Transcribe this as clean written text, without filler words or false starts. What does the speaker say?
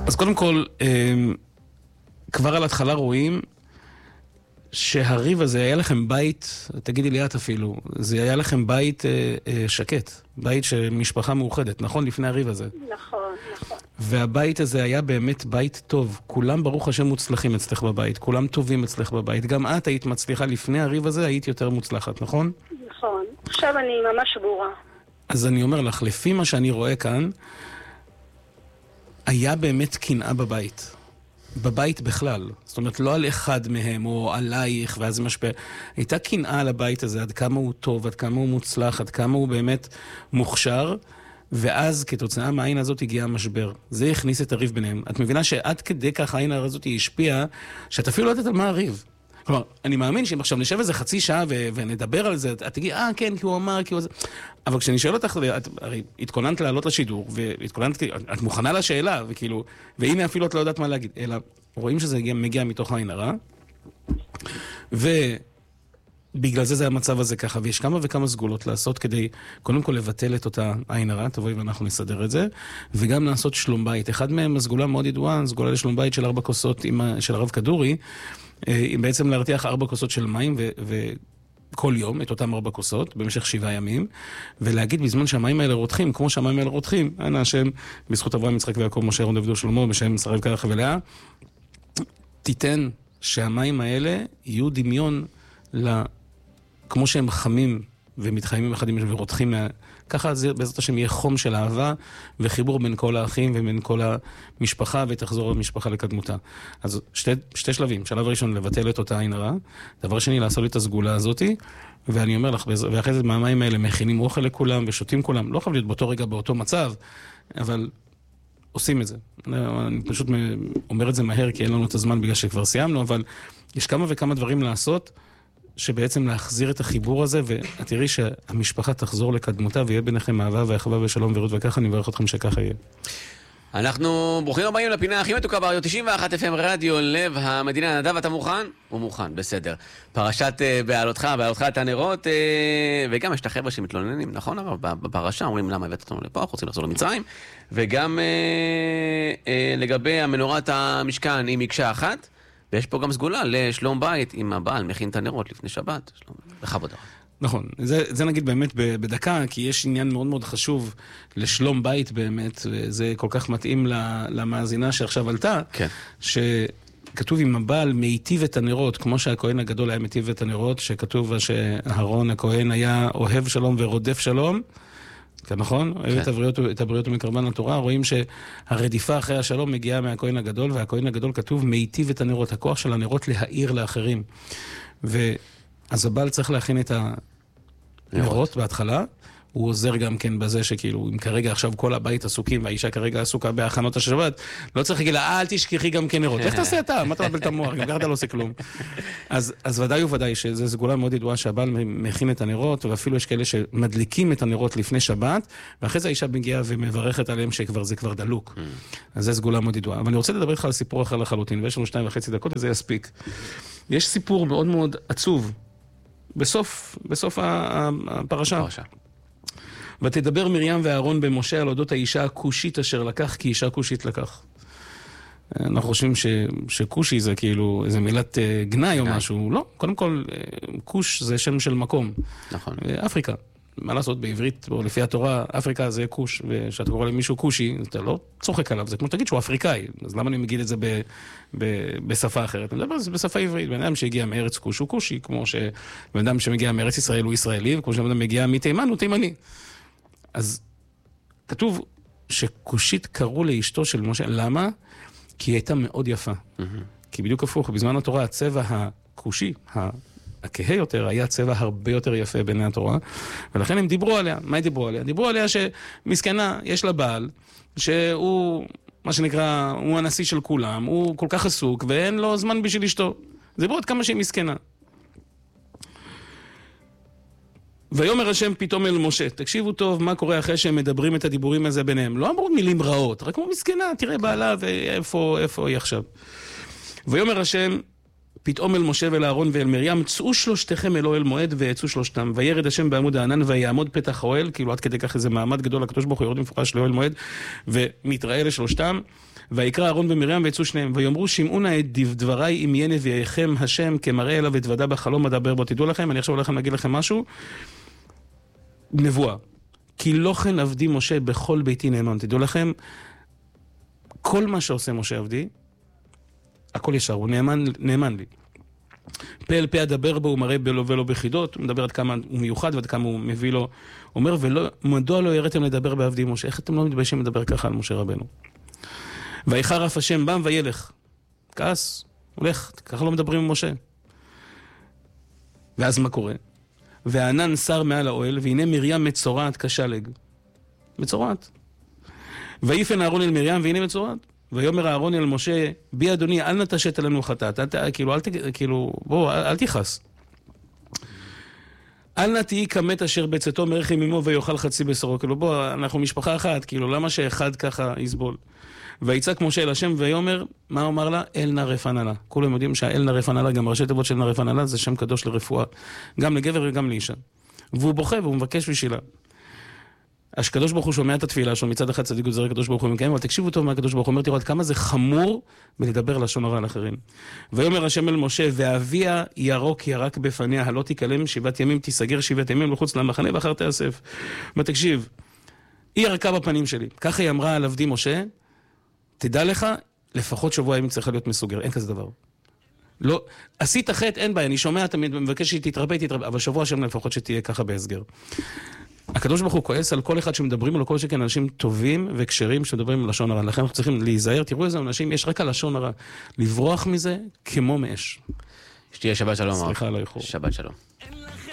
אז קודם כל, כבר על התחלה רואים שהריב הזה היה לכם בית, תגידי לי את אפילו, זה היה לכם בית שקט, בית של משפחה מאוחדת, נכון? לפני הריב הזה. נכון, נכון. והבית הזה היה באמת בית טוב. כולם ברוך השם מוצלחים אצלך בבית, כולם טובים אצלך בבית. גם את היית מצליחה לפני הריב הזה, היית יותר מוצלחת, נכון? נכון. עכשיו אני ממש שבורה. אז אני אומר לך, לפי מה שאני רואה כאן, היה באמת קנאה בבית. בבית בכלל. זאת אומרת, לא על אחד מהם או עלייך, ואז זה משפיע. הייתה קנאה על הבית הזה, עד כמה הוא טוב, עד כמה הוא מוצלח, עד כמה הוא באמת מוכשר, ואז כתוצאה מהעין הזאת הגיע המשבר. זה הכניס את הריב ביניהם. את מבינה שעד כדי כך העין הזאת השפיעה, שאת אפילו לא יודעת על מה הריב. כלומר, אני מאמין שאם עכשיו נשב איזה חצי שעה ונדבר על זה, את תגידי, כן, כי הוא אמר, כי הוא... אבל כשאני שואל אותך, את הרי התכוננת לעלות לשידור, את מוכנה לשאלה, וכאילו, והנה אפילו את לא יודעת מה להגיד, אלא רואים שזה מגיע מתוך העין הרע, ובגלל זה המצב הזה ככה, ויש כמה וכמה סגולות לעשות כדי, קודם כל לבטל את אותה עין הרע, תבואי ואנחנו נסדר את זה, וגם לעשות שלום בית. אחד מהם, הסגולה מאוד ידועה, סגולה לשלום בית של 4 כוסות של הרב כדורי, בעצם להרתיח 4 כוסות של מים וכל יום את אותם 4 כוסות במשך 7 ימים, ולהגיד בזמן שהמים האלה רותחים, כמו שהמים האלה רותחים, אנא השם, בזכות אברהם, יצחק ויעקב, משה, אהרון, דוד ושלמה, בשם שרי קרח ולאה, תיתן שהמים האלה יהיו דמיון כמו שהם חמים ומתחיימים אחד עם ורותחים, ככה זה בעזרת השם יהיה חום של אהבה וחיבור בין כל האחים ובין כל המשפחה, ותחזור המשפחה לקדמותה. אז שתי שלבים. שלב ראשון, לבטל את אותה עין הרע. דבר שני, לעשות את הסגולה הזאת, ואני אומר לך, ואחרי זה מהמים האלה מכינים אוכל לכולם ושותים כולם. לא חייב להיות באותו רגע, באותו מצב, אבל עושים את זה. אני פשוט אומר את זה מהר, כי אין לנו את הזמן בגלל שכבר סיימנו, אבל יש כמה וכמה דברים לעשות, שבעצם להחזיר את החיבור הזה, ואת תראי שהמשפחה תחזור לקדמותה, ויהיה ביניכם אהבה ואחווה ושלום ורות, וככה אני מברך אתכם שככה יהיה. אנחנו ברוכים הבאים לפינה הכי מתוקה ברדיו 91 FM רדיו לב המדינה. נדב, אתה מוכן? הוא מוכן, בסדר. פרשת בעלותך את הנרות, וגם יש את החבר'ה שמתלוננים, נכון? אבל בפרשה אומרים למה הבאת אותנו לפה, אנחנו רוצים לחזור למצרים, וגם לגבי המנורת המשכן היא מקשה אחת, ויש פה גם סגולה לשלום בית, אם הבעל מכין את הנרות לפני שבת. בכבוד. נכון, זה נגיד באמת בדקה, כי יש עניין מאוד מאוד חשוב לשלום בית באמת, וזה כל כך מתאים למאזינה שעכשיו עלתה, כן. שכתוב אם הבעל מיטיב את הנרות, כמו שהכהן הגדול היה מיטיב את הנרות, שכתוב שהארון הכהן היה אוהב שלום ורודף שלום, כן, נכון? אוהב את הבריות מקרבן התורה, רואים שהרדיפה אחרי השלום מגיעה מהכהן הגדול, והכהן הגדול כתוב מיטיב את הנרות, הכוח של הנרות להאיר לאחרים. אז הבעל צריך להכין את הנרות בהתחלה, הוא עוזר גם כן בזה שכאילו, אם כרגע עכשיו כל הבית עסוקים, והאישה כרגע עסוקה בהכנות השבת, לא צריך להגיד לה, אל תשכחי גם כן נרות. איך תעשה אתה? מה אתה מבלת המוח? גם ככה אתה לא עושה כלום. אז ודאי וודאי שזו סגולה מאוד ידועה שהבעל מכין את הנרות, ואפילו יש כאלה שמדליקים את הנרות לפני שבת, ואחרי זה האישה מגיעה ומברכת עליהם שזה כבר דלוק. אז זו סגולה מאוד ידועה. אבל אני רוצה לדבר לך על סיפור אחר לחלוטין, ויש לנו 2.5 דקות, וזה יספיק. יש סיפור מאוד מאוד עצוב בסוף הפרשה. ותדבר מרים ואהרון במשה על אודות האישה הכושית אשר לקח, כי אישה כושית לקח. אנחנו חושבים שכושי זה כאילו איזה מילת גנאי או משהו. לא, קודם כל, כוש זה שם של מקום. נכון. אפריקה. מה לעשות בעברית, או לפי התורה, אפריקה זה כוש, ושאתה קורא למישהו כושי, אתה לא צוחק עליו, זה כמו שתגיד שהוא אפריקאי, אז למה אני מגיד את זה בשפה אחרת? אני מדבר על זה בשפה עברית, בן אדם שהגיע מארץ כוש הוא כושי, כמו שבן אדם שמגיע מארץ ישראל הוא ישראלי, וכמו שבן אדם מגיע מתימן הוא תימני. אז כתוב שכושית קראו לאשתו של משה, למה? כי היא הייתה מאוד יפה. כי בדיוק הפוך, בזמן התורה הצבע הכושי, הכהה יותר, היה צבע הרבה יותר יפה בעיני התורה, ולכן הם דיברו עליה. מה הם דיברו עליה? דיברו עליה שמסכנה, יש לה בעל, שהוא, מה שנקרא, הוא הנשיא של כולם, הוא כל כך עסוק, ואין לו זמן בשביל אשתו. דיברו עד כמה שהיא מסכנה. ויאמר השם פתאום אל משה, תקשיבו טוב מה קורה אחרי שהם מדברים את הדיבורים הזה ביניהם. לא אמרו מילים רעות, רק כמו מסכנה, תראה בעלה ואיפה היא עכשיו. ויאמר השם פתאום אל משה ואל אהרון ואל מרים, צאו שלושתכם אל אוהל מועד ויצאו שלושתם, וירד השם בעמוד הענן ויעמוד פתח האוהל, כאילו עד כדי כך איזה מעמד גדול, הקדוש ברוך הוא יורד מפורש לאוהל מועד, ומתראה לשלושתם, ויקרא אהרון ומרים ויצאו שניהם, ויאמרו שמעו נא את דבריי אם יהיה נביאיכם השם כמראה אליו ותוודע בחלום אדבר בו. תדעו לכם, אני עכשיו הולך להגיד לכם משהו, נבואה. כי לא כן עבדי משה בכל ביתי נאמן. תדעו לכם, כל מה שעושה משה עבדי, הכל ישר, הוא נאמן לי. פה אל פה אדבר בו, הוא מראה בלו ולא בחידות, הוא מדבר עד כמה הוא מיוחד ועד כמה הוא מביא לו, אומר, מדוע לא יראתם לדבר בעבדי משה? איך אתם לא מתביישים לדבר ככה על משה רבנו? ויחר אף השם בם וילך. כעס, הולך, ככה לא מדברים עם משה. ואז מה קורה? והענן שר מעל האוהל, והנה מרים מצורעת כשלג. מצורעת. ויפן אהרון אל מרים, והנה מצורעת. ויאמר אהרון אל משה, בי אדוני, אל נטשת עלינו חטאת. בוא, אל תכעס. אל נא תהי כמת אשר בצאתו מרחם עמו ויאכל חצי בשרו. כאילו, בוא, אנחנו משפחה אחת, כאילו, למה שאחד ככה יסבול? ויצעק משה אל השם ויאמר, מה אומר לה? אל נא רפא לה. כולם יודעים שהאל נא רפא לה, גם ראשי תיבות של נא רפא לה, זה שם קדוש לרפואה. גם לגבר וגם לאישה. והוא בוכה והוא מבקש בשבילה. הקדוש ברוך הוא שומע את התפילה שלו, מצד אחד צדיק וזרק הקדוש ברוך הוא מקיים, אבל תקשיבו טוב מה הקדוש ברוך הוא אומר, תראו עד כמה זה חמור בלדבר לשון הרע על אחרים. ויאמר השם אל משה, ואביה ירוק ירק בפניה, הלא תיכלם 7 ימים, תיסגר 7 ימים לחוץ למחנה ואחר תאסף. תקשיב, היא ירקה בפנים שלי. ככה היא אמרה על עבדי משה, תדע לך, לפחות שבוע ימים צריכה להיות מסוגר, אין כזה דבר. לא, עשית חטא, אין בעיה, אני שומע, אתה מבקש שתתרפא, אבל שבוע שם לפחות שתהיה ככה בהסגר. הקדוש ברוך הוא כועס על כל אחד שמדברים, על כל שכן אנשים טובים וקשרים שמדברים לשון הרע. לכן אנחנו צריכים להיזהר, תראו איזה אנשים, יש רק על לשון הרע. לברוח מזה כמו מאש. שתהיה שבת שלום. סליחה על האיחור. שבת שלום.